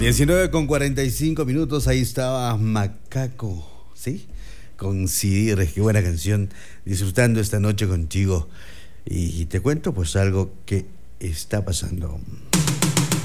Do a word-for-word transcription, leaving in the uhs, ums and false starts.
diecinueve con cuarenta y cinco minutos, ahí estaba Macaco, ¿sí? Con Sidir, qué buena canción, disfrutando esta noche contigo. Y te cuento pues algo que está pasando.